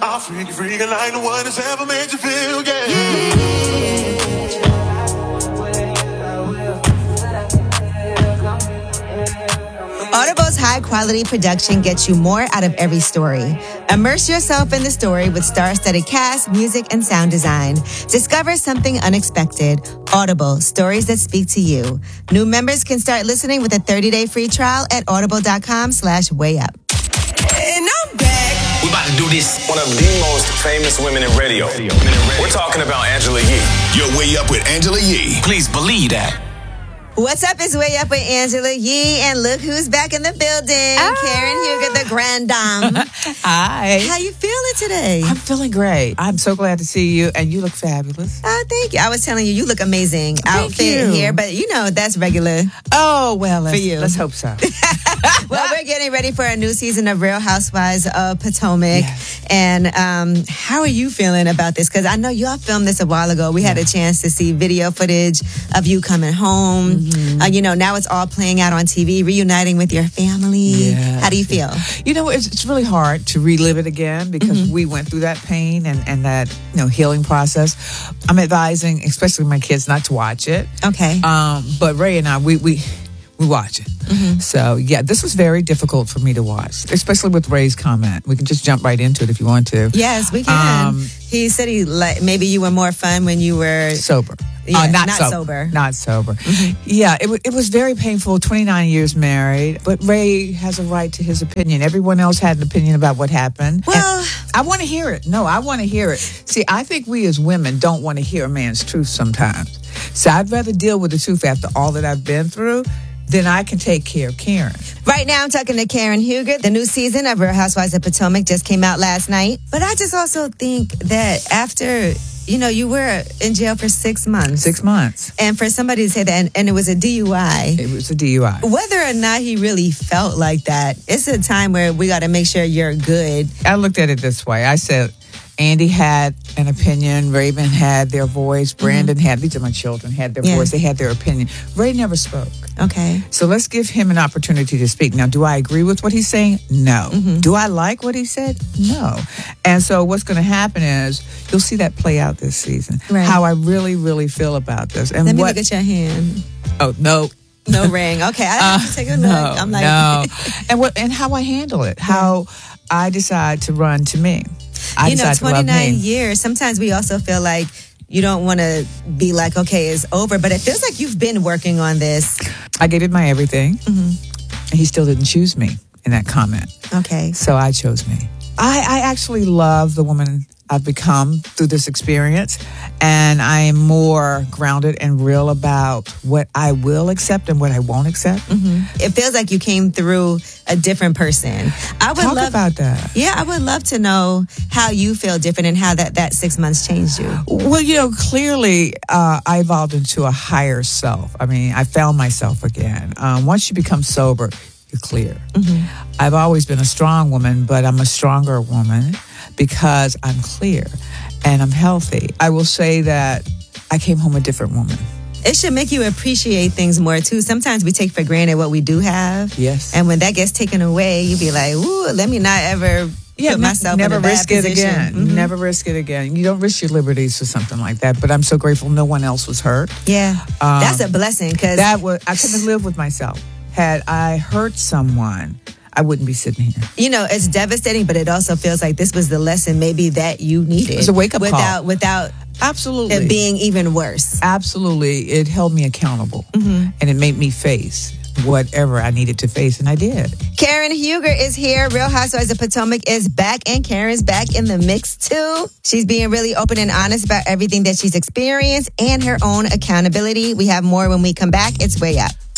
I'll freak you like no one has ever made you feel, yeah. Audible's high-quality production gets you more out of every story. Immerse yourself in the story with star-studded cast, music, and sound design. Discover something unexpected. Audible, stories that speak to you. New members can start listening with a 30-day free trial at audible.com/wayup. And I'm back. We're about to do this. One of the most famous women in radio. We're talking about Angela Yee. You're Way Up with Angela Yee. Please believe that. What's up? It's Way Up with Angela Yee, and look who's back in the building. Karen Huger, the grand dame. Hi. How you feeling today? I'm feeling great. I'm so glad to see you, and you look fabulous. Oh, thank you. I was telling you, you look amazing. Thank Outfit you. here, but you know, that's regular. Oh, well, For you. let's hope so. Well, we're getting ready for a new season of Real Housewives of Potomac. Yes. And how are you feeling about this? Because I know y'all filmed this a while ago. We had a chance to see video footage of you coming home. Mm-hmm. Now it's all playing out on TV, reuniting with your family. Yes. How do you feel? You know, it's really hard to relive it again because we went through that pain and that healing process. I'm advising, especially my kids, not to watch it. Okay. But Ray and I, we watch it. So, yeah, this was very difficult for me to watch, especially with Ray's comment. We can just jump right into it if you want to. Yes, we can. He said maybe you were more fun when you were sober. Yeah, not sober. Not sober. Yeah, it was very painful. 29 years married, but Ray has a right to his opinion. Everyone else had an opinion about what happened. Well, and I want to hear it. No, I want to hear it. See, I think we as women don't want to hear a man's truth sometimes. So I'd rather deal with the truth after all that I've been through. Then I can take care of Karen. Right now, I'm talking to Karen Huger. The new season of Real Housewives of Potomac just came out last night. But I just also think that after, you were in jail for 6 months. 6 months. And for somebody to say that, and it was a DUI. It was a DUI. Whether or not he really felt like that, it's a time where we got to make sure you're good. I looked at it this way. I said, Andy had an opinion. Raven had their voice. Brandon these are my children, had their voice. They had their opinion. Ray never spoke. Okay. So let's give him an opportunity to speak. Now, do I agree with what he's saying? No. Do I like what he said? No. And so what's going to happen is you'll see that play out this season. Right. How I really, really feel about this. And Let me look at your hand. Oh, no. No ring. Okay, I have to take a look. I'm like, no. And how I handle it. How I decide to run to me. 29 years, sometimes we also feel like you don't want to be like, okay, it's over. But it feels like you've been working on this. I gave it my everything. And he still didn't choose me in that comment. Okay. So I chose me. I actually love the woman I've become through this experience. And I am more grounded and real about what I will accept and what I won't accept. It feels like you came through a different person. I would Talk about that. Yeah, I would love to know how you feel different and how that 6 months changed you. Well, clearly I evolved into a higher self. I mean, I found myself again. Once you become sober, you're clear. I've always been a strong woman, but I'm a stronger woman because I'm clear and I'm healthy. I will say that I came home a different woman. It should make you appreciate things more, too. Sometimes we take for granted what we do have. Yes. And when that gets taken away, you be like, ooh, let me not ever put myself in a bad risk it position. again. Never risk it again. You don't risk your liberties for something like that. But I'm so grateful no one else was hurt. Yeah. That's a blessing. Because I couldn't have lived with myself. Had I hurt someone, I wouldn't be sitting here. It's devastating, but it also feels like this was the lesson maybe that you needed. It was a wake-up call. Without absolutely it being even worse. Absolutely. It held me accountable. And it made me face whatever I needed to face, and I did. Karen Huger is here. Real Housewives of Potomac is back, and Karen's back in the mix, too. She's being really open and honest about everything that she's experienced and her own accountability. We have more when we come back. It's Way Up.